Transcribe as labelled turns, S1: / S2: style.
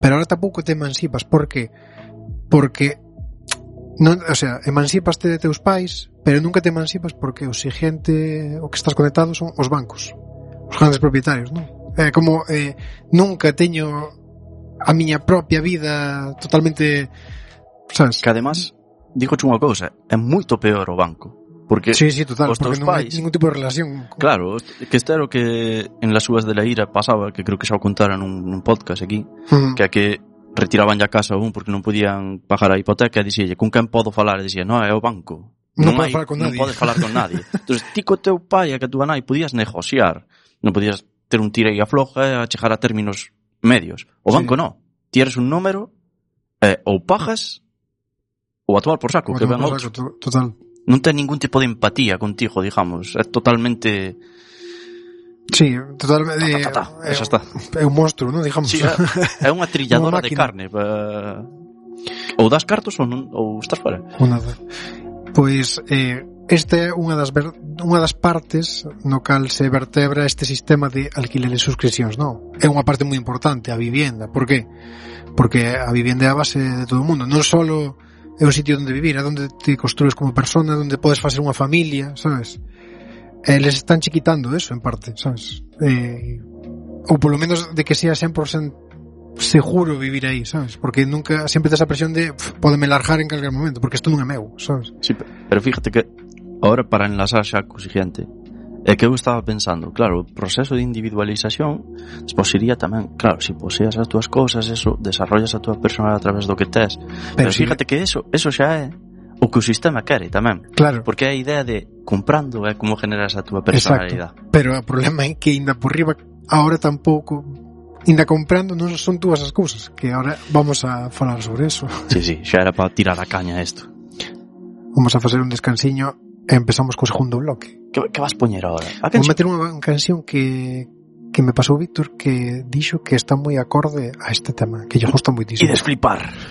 S1: pero ahora tampouco te emancipas. Por que? Porque non, o sea, emancipaste de teus pais, pero nunca te emancipas porque o seguinte o que estás conectado son os bancos, os grandes propietarios, non? Como nunca teño a miña propia vida totalmente, sabes?
S2: Que además, digoche unha cousa, é moito peor o banco. Porque
S1: sí, total,
S2: os teus
S1: porque non hai
S2: pais,
S1: ningún tipo de relación.
S2: Claro, que este era o que en las uvas de la ira pasaba, que creo que xa o contaran nun podcast aquí, que a que retiraban ya a casa un porque non podían pagar a hipoteca e dixille, con quen podo falar? E dixía, non, é o banco.
S1: Non podes
S2: falar con nadie. Entón, ti co teu pai e que a túa nai podías negociar, non podías ter un tira e afloja a chegar a términos medios. O banco non. Ti eres un número, ou pagas ou a tomar por saco, que ven outro.
S1: Total.
S2: Non ten ningún tipo de empatía contigo, digamos. É totalmente...
S1: Sí, totalmente.
S2: Xa está.
S1: É un monstro, non? Digamos.
S2: Sí, é unha trilladora de carne. Ou das cartos ou estás fora.
S1: Ou nada. Pois esta é unha das partes no cal se vertebra este sistema de alquiler e suscripcións, non? É unha parte moi importante, a vivienda. Por qué? Porque a vivienda é a base de todo o mundo. Non só é un sitio onde vivir, é onde te construes como persona, onde podes facer unha familia, sabes? Les están chiquitando eso, en parte, sabes? Ou polo menos de que sea 100% seguro vivir aí, sabes? Porque nunca, sempre tes a presión de pódeme largar en calquer momento, porque isto non é meu, sabes?
S2: Sí, pero fíjate que ahora para enlazar xa co siguiente, é que eu estaba pensando, claro, o proceso de individualización despois sería tamén, claro, se poseas as túas cousas, eso, desarrollas a túa personalidade a través do que tes, pero fíjate que eso xa é o que o sistema quere tamén,
S1: claro,
S2: porque é a idea de comprando é como generas a túa personalidade.
S1: Exacto. Pero o problema é que ainda por riba ahora tampouco, ainda comprando non son túas as cousas, que ahora vamos a falar sobre eso.
S2: Sí, xa era para tirar a caña isto.
S1: Vamos a facer un descansiño e empezamos co segundo bloque.
S2: Que vas poñer ahora?
S1: Vou meter unha canción que me pasou Víctor, que dixo que está moi acorde a este tema, que lle gusta moitísimo.
S2: E desflipar.